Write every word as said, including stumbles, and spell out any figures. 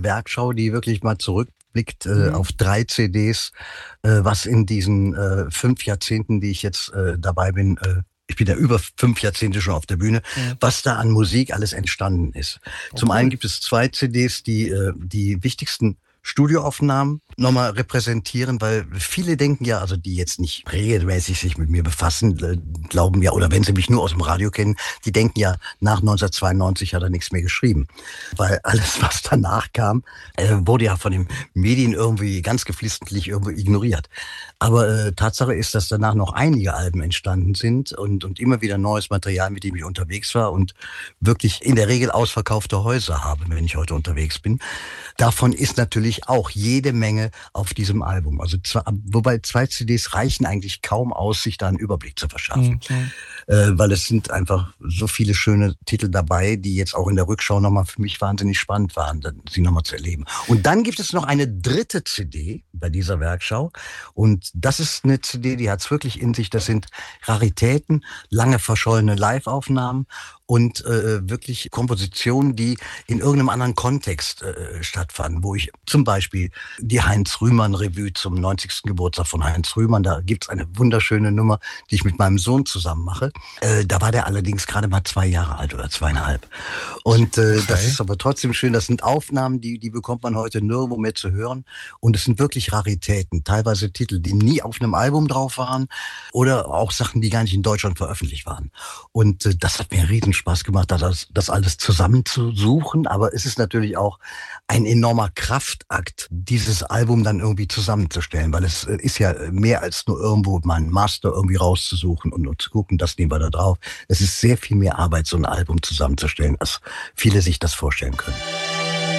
Werkschau, die wirklich mal zurückblickt äh, mhm. auf drei C Ds, äh, was in diesen äh, fünf Jahrzehnten, die ich jetzt äh, dabei bin, äh, ich bin ja über fünf Jahrzehnte schon auf der Bühne, mhm. was da an Musik alles entstanden ist. Okay. Zum einen gibt es zwei C Ds, die äh, die wichtigsten Studioaufnahmen nochmal repräsentieren, weil viele denken ja, also die jetzt nicht regelmäßig sich mit mir befassen, glauben ja, oder wenn sie mich nur aus dem Radio kennen, die denken ja, nach neunzehnhundertzweiundneunzig hat er nichts mehr geschrieben. Weil alles, was danach kam, äh, wurde ja von den Medien irgendwie ganz geflissentlich irgendwie ignoriert. Aber äh, Tatsache ist, dass danach noch einige Alben entstanden sind und, und immer wieder neues Material, mit dem ich unterwegs war und wirklich in der Regel ausverkaufte Häuser habe, wenn ich heute unterwegs bin. Davon ist natürlich auch jede Menge auf diesem Album. Also zwei, wobei zwei C Ds reichen eigentlich kaum aus, sich da einen Überblick zu verschaffen. Mhm. Äh, weil es sind einfach so viele schöne Titel dabei, die jetzt auch in der Rückschau nochmal für mich wahnsinnig spannend waren, sie nochmal zu erleben. Und dann gibt es noch eine dritte C D bei dieser Werkschau. Und das ist eine C D, die hat es wirklich in sich. Das sind Raritäten, lange verschollene Live-Aufnahmen und äh, wirklich Kompositionen, die in irgendeinem anderen Kontext äh, stattfanden, wo ich zum Beispiel die Heinz-Rühmann-Revue zum neunzigsten Geburtstag von Heinz Rühmann, da gibt's eine wunderschöne Nummer, die ich mit meinem Sohn zusammen mache. Äh, da war der allerdings gerade mal zwei Jahre alt oder zweieinhalb. Und äh, okay. das ist aber trotzdem schön, das sind Aufnahmen, die, die bekommt man heute nirgendwo mehr zu hören. Und es sind wirklich Raritäten, teilweise Titel, die nie auf einem Album drauf waren oder auch Sachen, die gar nicht in Deutschland veröffentlicht waren. Und äh, das hat mir riesen Spaß gemacht, das, das alles zusammenzusuchen. Aber es ist natürlich auch ein enormer Kraftakt, dieses Album dann irgendwie zusammenzustellen, weil es ist ja mehr als nur irgendwo mal ein Master irgendwie rauszusuchen und, und zu gucken, das nehmen wir da drauf. Es ist sehr viel mehr Arbeit, so ein Album zusammenzustellen, als viele sich das vorstellen können.